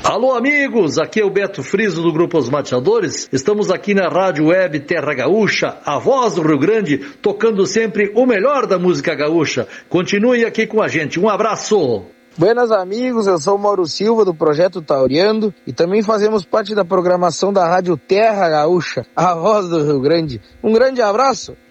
Alô, amigos, aqui é o Beto Friso do Grupo Os Mateadores. Estamos aqui na Rádio Web Terra Gaúcha, a voz do Rio Grande, tocando sempre o melhor da música gaúcha. Continue aqui com a gente. Um abraço! Buenas amigos, eu sou o Mauro Silva do Projeto Tauriando e também fazemos parte da programação da Rádio Terra Gaúcha, a voz do Rio Grande. Um grande abraço!